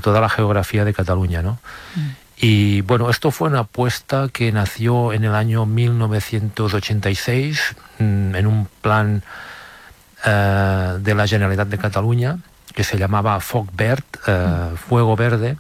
por toda la geografía de Cataluña, ¿no? Y bueno, esto fue una apuesta que nació en el año 1986 en un plan de la Generalitat de Cataluña que se llamaba Foc Verd, Fuego Verde,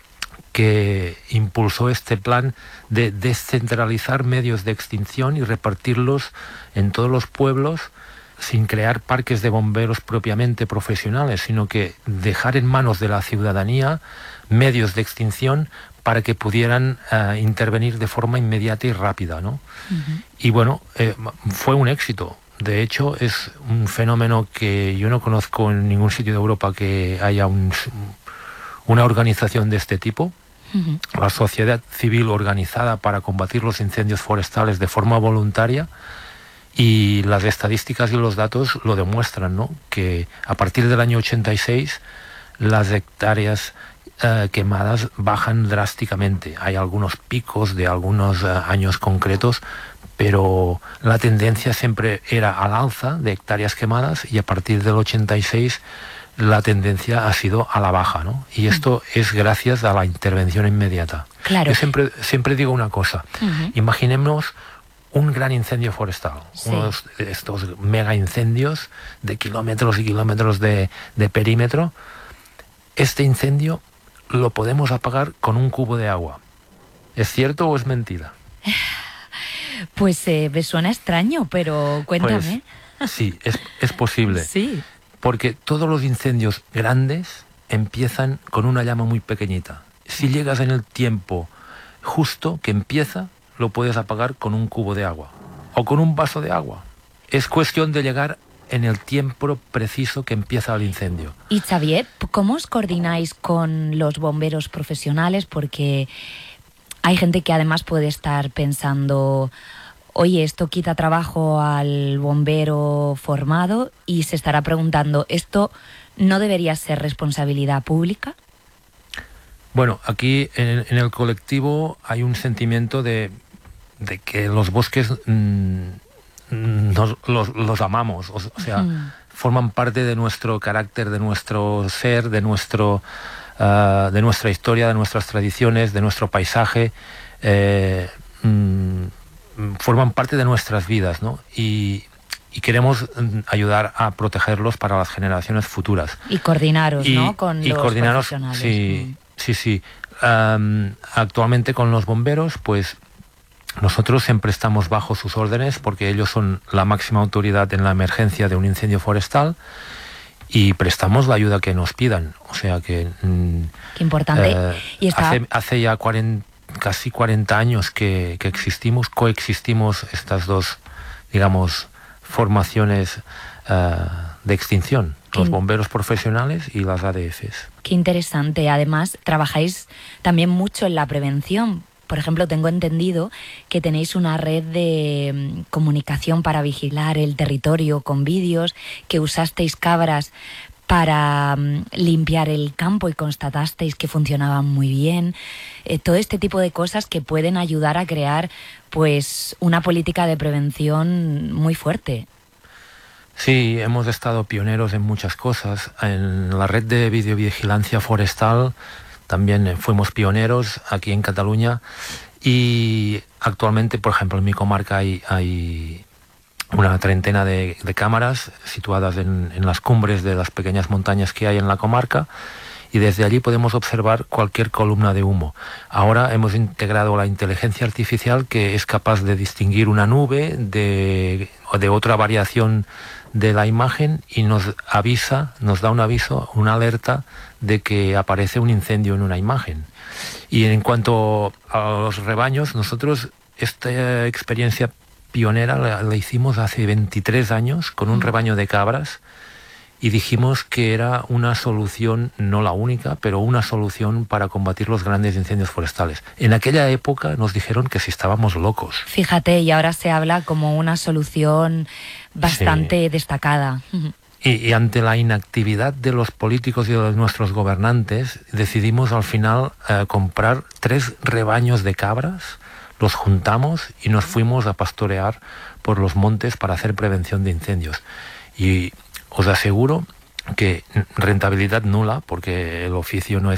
que impulsó este plan de descentralizar medios de extinción y repartirlos en todos los pueblos sin crear parques de bomberos propiamente profesionales, sino que dejar en manos de la ciudadanía medios de extinción para que pudieran intervenir de forma inmediata y rápida, ¿no? Y bueno, fue un éxito. De hecho, es un fenómeno que yo no conozco en ningún sitio de Europa que haya una organización de este tipo. La sociedad civil organizada para combatir los incendios forestales de forma voluntaria, y las estadísticas y los datos lo demuestran, ¿no? Que a partir del año 86 las hectáreas quemadas bajan drásticamente. Hay algunos picos de algunos años concretos, pero la tendencia siempre era al alza de hectáreas quemadas, y a partir del 86 la tendencia ha sido a la baja, ¿no? Y esto es gracias a la intervención inmediata. Claro. Yo siempre digo una cosa. Imaginemos un gran incendio forestal, uno de estos mega incendios de kilómetros y kilómetros de perímetro. Este incendio lo podemos apagar con un cubo de agua. ¿Es cierto o es mentira? Pues me suena extraño, pero cuéntame. Pues, sí, es posible. Sí. Porque todos los incendios grandes empiezan con una llama muy pequeñita. Si llegas en el tiempo justo que empieza, lo puedes apagar con un cubo de agua o con un vaso de agua. Es cuestión de llegar en el tiempo preciso que empieza el incendio. Y Xavier, ¿cómo os coordináis con los bomberos profesionales? Porque hay gente que además puede estar pensando, oye, esto quita trabajo al bombero formado, y se estará preguntando, ¿esto no debería ser responsabilidad pública? Bueno, aquí en el colectivo hay un sentimiento de que los bosques los amamos, o sea, forman parte de nuestro carácter, de nuestro ser, de nuestra historia, de nuestras tradiciones, de nuestro paisaje, forman parte de nuestras vidas, ¿no? Y queremos ayudar a protegerlos para las generaciones futuras. Y coordinaros, ¿no? Con los profesionales. Sí. Actualmente con los bomberos, pues nosotros siempre estamos bajo sus órdenes, porque ellos son la máxima autoridad en la emergencia de un incendio forestal, y prestamos la ayuda que nos pidan. O sea que... Qué importante. Hace ya casi 40 años que coexistimos estas dos, digamos, formaciones de extinción, los bomberos profesionales y las ADFs. Qué interesante. Además, trabajáis también mucho en la prevención. Por ejemplo, tengo entendido que tenéis una red de comunicación para vigilar el territorio con vídeos, que usasteis cabras para limpiar el campo y constatasteis que funcionaban muy bien. Todo este tipo de cosas que pueden ayudar a crear, pues, una política de prevención muy fuerte. Sí, hemos estado pioneros en muchas cosas. En la red de videovigilancia forestal también fuimos pioneros aquí en Cataluña, y actualmente, por ejemplo, en mi comarca hay una treintena de cámaras situadas en las cumbres de las pequeñas montañas que hay en la comarca, y desde allí podemos observar cualquier columna de humo. Ahora hemos integrado la inteligencia artificial, que es capaz de distinguir una nube de otra variación de la imagen, y nos da un aviso, una alerta de que aparece un incendio en una imagen. Y en cuanto a los rebaños, nosotros esta experiencia pionera la hicimos hace 23 años con un rebaño de cabras, y dijimos que era una solución, no la única, pero una solución para combatir los grandes incendios forestales. En aquella época nos dijeron que si estábamos locos. Fíjate, y ahora se habla como una solución bastante destacada. Y ante la inactividad de los políticos y de nuestros gobernantes, decidimos al final comprar 3 rebaños de cabras, los juntamos y nos fuimos a pastorear por los montes para hacer prevención de incendios. Y os aseguro que rentabilidad nula, porque el oficio no es